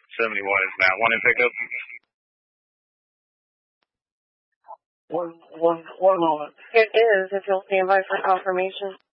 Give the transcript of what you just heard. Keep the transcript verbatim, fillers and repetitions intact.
seventy-one is now one in pickup. One, one, one moment. It is, if you'll stand by for confirmation.